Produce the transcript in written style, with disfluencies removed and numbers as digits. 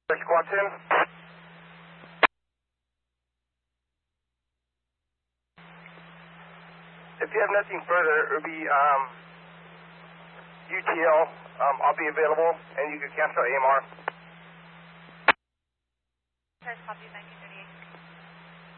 Squad 10. If you have nothing further, it would be UTL. I'll be available, and you can cancel AMR. First copy, 1938.